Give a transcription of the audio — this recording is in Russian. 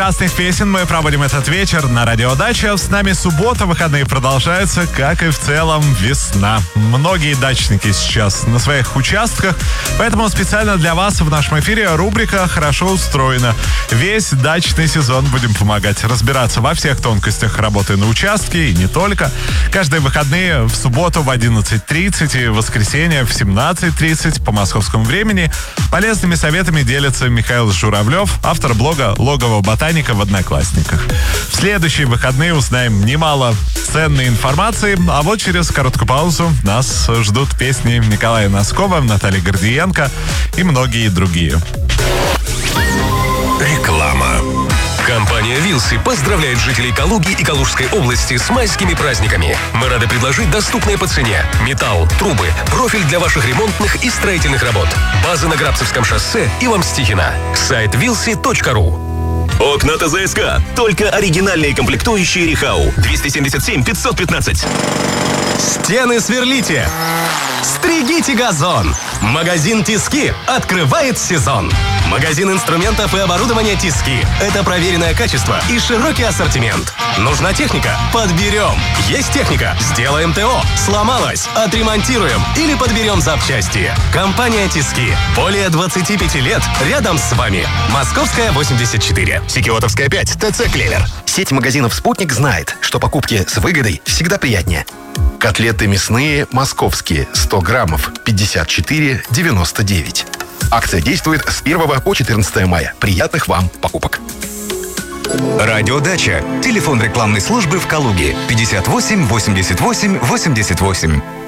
Красных песен мы проводим этот вечер на Радио Дача. С нами суббота, выходные продолжаются, как и в целом весна. Многие дачники сейчас на своих участках, поэтому специально для вас в нашем эфире рубрика «Хорошо устроена». Весь дачный сезон будем помогать разбираться во всех тонкостях работы на участке и не только. Каждые выходные в субботу в 11:30 и в воскресенье в 17:30 по московскому времени полезными советами делится Михаил Журавлев, автор блога «Логово ботаника» в Одноклассниках. В следующие выходные узнаем немало ценной информации, а вот через короткую паузу нас ждут песни Николая Носкова, Натальи Гордиенко и многие другие. Реклама. Компания «Вилсы» поздравляет жителей Калуги и Калужской области с майскими праздниками. Мы рады предложить доступные по цене металл, трубы, профиль для ваших ремонтных и строительных работ. База на Грабцевском шоссе и в Амстихина. Сайт wilsy.ru. Окна ТЗСК. Только оригинальные комплектующие Рихау. 277 515. Стены сверлите. Стригите газон. Магазин «Тиски» открывает сезон. Магазин инструментов и оборудования «Тиски». Это проверенное качество и широкий ассортимент. Нужна техника? Подберем. Есть техника? Сделаем ТО. Сломалась? Отремонтируем или подберем запчасти. Компания «Тиски». Более 25 лет рядом с вами. Московская, 84. Секиотовская, 5. ТЦ «Клевер». Сеть магазинов «Спутник» знает, что покупки с выгодой всегда приятнее. Котлеты мясные московские 100 граммов 54,99. Акция действует с 1 по 14 мая. Приятных вам покупок. Радио Дача. Телефон рекламной службы в Калуге 58 88 88.